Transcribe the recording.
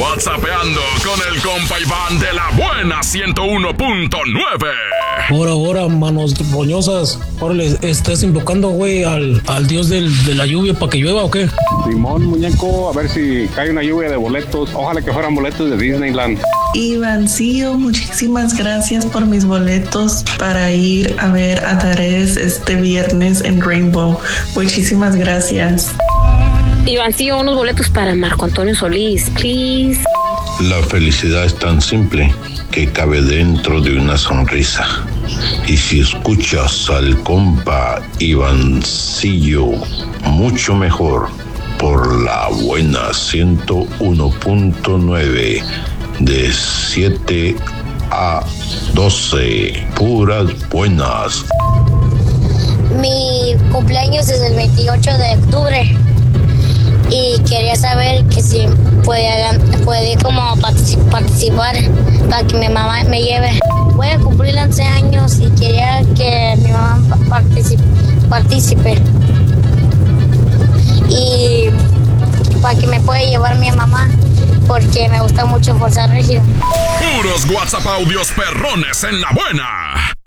WhatsAppeando con el compa Iván de la buena 101.9. Ahora, manos roñosas. Órale, ¿estás invocando, güey, al dios de la lluvia para que llueva o qué? Simón, muñeco, a ver si cae una lluvia de boletos. Ojalá que fueran boletos de Disneyland. Ivancillo, muchísimas gracias por mis boletos para ir a ver a Darés este viernes en Rainbow. Muchísimas gracias. Ivancillo, unos boletos para Marco Antonio Solís, please. La felicidad es tan simple que cabe dentro de una sonrisa. Y si escuchas al compa Ivancillo, mucho mejor, por la buena 101.9, de 7 a 12, puras buenas. Mi cumpleaños es el 28 de octubre y quería saber que si puede como participar para que mi mamá me lleve. Voy a cumplir 11 años y quería que mi mamá participe. Y para que me pueda llevar mi mamá, porque me gusta mucho Fuerza Regida. Puros WhatsApp audios perrones en la buena.